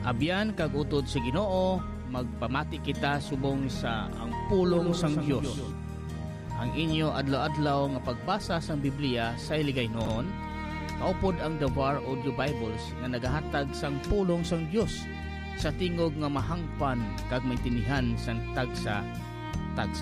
Abyan kag utod sa Ginoo, magpamati kita subong sa ang pulong sang Dios. Ang inyo adlaw-adlaw nga pagbasa sang Biblia sa iligay noon, kaupod ang The Var Audio Bibles nga nagahatag sang pulong sang Dios sa tingog nga mahangpan kag maintindihan sang tagsa